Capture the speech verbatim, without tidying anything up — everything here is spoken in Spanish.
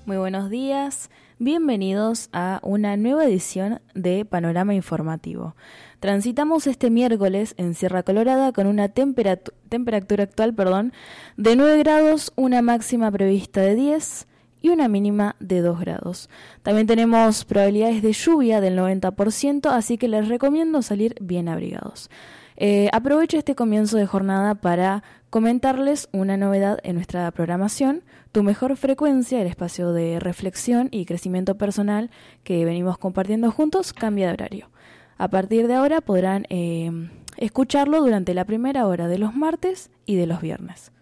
Muy buenos días, bienvenidos a una nueva edición de Panorama Informativo. Transitamos este miércoles en Sierra Colorada con una temperatu- temperatura actual perdón, de nueve grados, una máxima prevista de diez y una mínima de dos grados. También tenemos probabilidades de lluvia del noventa por ciento, así que les recomiendo salir bien abrigados. Eh, aprovecho este comienzo de jornada para comentarles una novedad en nuestra programación, Tu Mejor Frecuencia, el espacio de reflexión y crecimiento personal que venimos compartiendo juntos, cambia de horario. A partir de ahora podrán eh, escucharlo durante la primera hora de los martes y de los viernes.